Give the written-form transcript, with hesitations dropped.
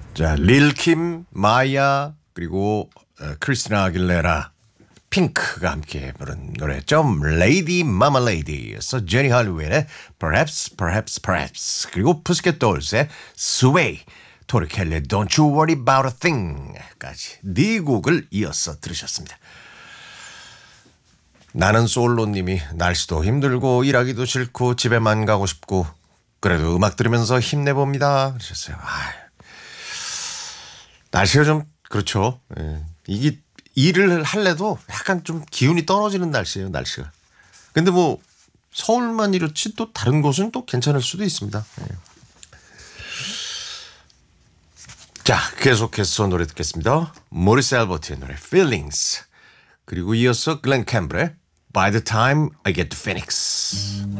자, 릴킴, 마야 그리고 크리스티나 아길레라, 핑크가 함께 부른 노래였죠. Lady Mama Lady에서 제니 할리웨이의 Perhaps Perhaps Perhaps 그리고 푸스켓 돌스의 Sway, 토리 켈리의 Don't You Worry About a Thing까지 네 곡을 이어서 들으셨습니다. 나는 솔로님이 날씨도 힘들고 일하기도 싫고 집에만 가고 싶고 그래도 음악 들으면서 힘내봅니다 그러셨어요. 날씨가 좀 그렇죠. 예. 이게 일을 할래도 약간 좀 기운이 떨어지는 날씨예요. 날씨가. 근데 뭐 서울만 이렇지 또 다른 곳은 또 괜찮을 수도 있습니다. 예. 자, 계속해서 노래 듣겠습니다. 모리스 앨버트의 노래 Feelings, 그리고 이어서 글렌 캠벨의 By the Time I Get to Phoenix.